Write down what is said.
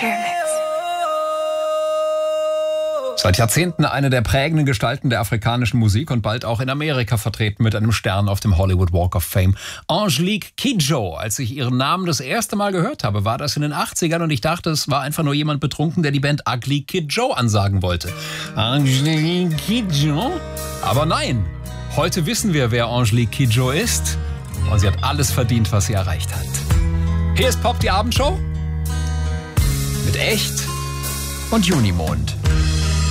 Pyramids. Seit Jahrzehnten eine der prägenden Gestalten der afrikanischen Musik und bald auch in Amerika vertreten mit einem Stern auf dem Hollywood Walk of Fame. Angelique Kidjo. Als ich ihren Namen das erste Mal gehört habe, war das in den 80ern und ich dachte, es war einfach nur jemand betrunken, der die Band Ugly Kid Joe ansagen wollte. Angelique Kidjo? Aber nein, heute wissen wir, wer Angelique Kidjo ist und sie hat alles verdient, was sie erreicht hat. Hier ist Pop, die Abendshow mit Echt und Junimond.